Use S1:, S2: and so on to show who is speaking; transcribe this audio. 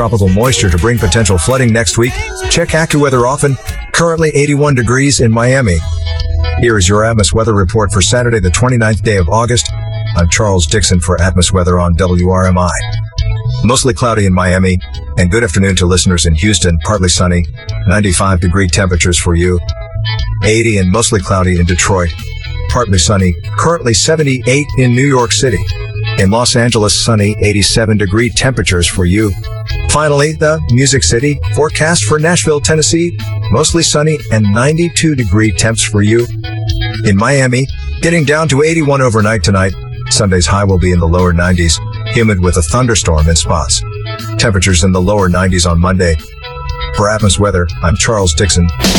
S1: tropical moisture to bring potential flooding next week. Check AccuWeather often. Currently 81 degrees in Miami. Here is your Atmos Weather Report for Saturday, the 29th day of August. I'm Charles Dixon for Atmos Weather on WRMI. Mostly cloudy in Miami, and good afternoon to listeners in Houston. Partly sunny, 95-degree temperatures for you. 80 and mostly cloudy in Detroit. Partly sunny, currently 78 in New York City. In Los Angeles, sunny, 87-degree temperatures for you. Finally, the Music City, forecast for Nashville, Tennessee, mostly sunny and 92-degree temps for you. In Miami, getting down to 81 overnight tonight. Sunday's high will be in the lower 90s, humid with a thunderstorm in spots. Temperatures in the lower 90s on Monday. For Atmos Weather, I'm Charles Dixon.